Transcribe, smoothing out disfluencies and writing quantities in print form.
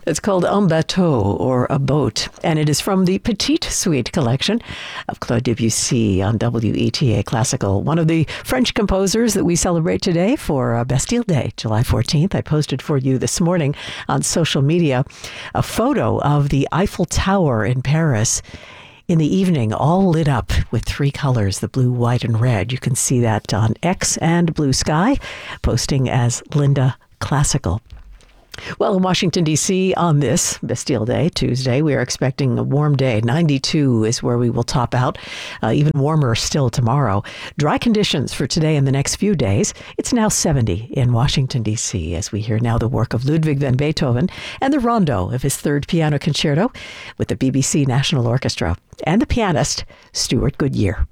It's called Un Bateau, or A Boat, and it is from the Petite Suite collection of Claude Debussy on WETA Classical, one of the French composers that we celebrate today for Bastille Day, July 14th. I posted for you this morning on social media a photo of the Eiffel Tower in Paris in the evening, all lit up with three colors, the blue, white, and red. You can see that on X and Blue Sky, posting as Linda Classical. Well, in Washington, D.C., on this Bastille Day, Tuesday, we are expecting a warm day. 92 is where we will top out. Even warmer still tomorrow. Dry conditions for today and the next few days. It's now 70 in Washington, D.C., as we hear now the work of Ludwig van Beethoven and the rondo of his third piano concerto with the BBC National Orchestra and the pianist Stuart Goodyear.